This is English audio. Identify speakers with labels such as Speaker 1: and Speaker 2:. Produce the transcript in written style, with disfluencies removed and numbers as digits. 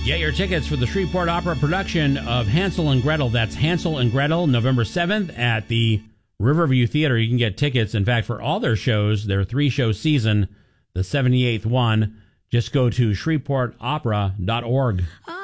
Speaker 1: Get your tickets for the Shreveport Opera production of Hansel and Gretel. That's Hansel and Gretel, November 7th at the Riverview Theater. You can get tickets, in fact, for all their shows, their 3-show season, the 78th one. Just go to shreveportopera.org.